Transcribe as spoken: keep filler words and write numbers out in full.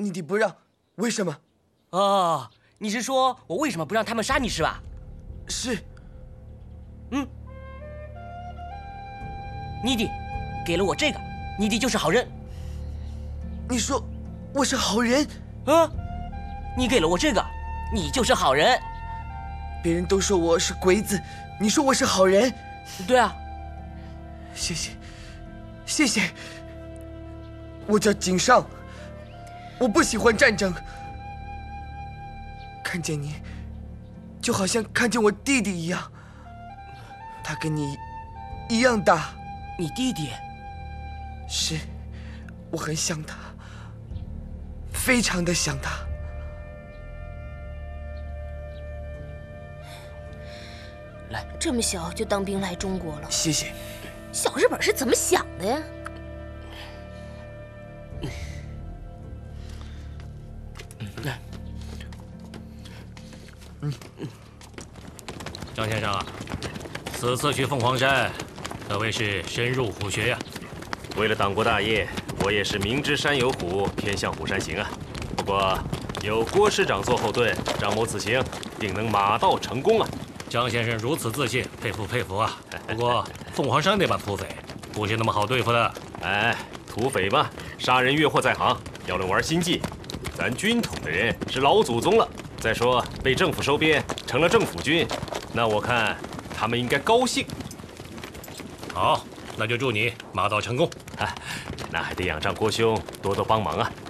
你弟不让，为什么？ 哦，你是说我为什么不让他们杀你是吧？ 是。 嗯。你弟给了我这个，你弟就是好人。 你说我是好人？ 啊，你给了我这个，你就是好人。 别人都说我是鬼子，你说我是好人？ 对啊。 谢谢，谢谢。我叫井上，我不喜欢战争。看见你，就好像看见我弟弟一样。他跟你一样大。 你弟弟？ 是，我很想他，非常的想他。 来， 这么小就当兵来中国了。 谢谢。 小日本是怎么想的呀？ 来， 嗯，张先生啊，此次去凤凰山，可谓是深入虎穴呀。 为了党国大业，我也是明知山有虎，偏向虎山行啊。不过有郭师长做后盾，张某此行定能马到成功啊。 张先生如此自信，佩服佩服啊！不过凤凰山那帮土匪不是那么好对付的。 哎，土匪嘛，杀人越货在行。要论玩心计，咱军统的人是老祖宗了。再说被政府收编，成了政府军，那我看他们应该高兴。 好，那就祝你马到成功。 哈，那还得仰仗郭兄多多帮忙啊。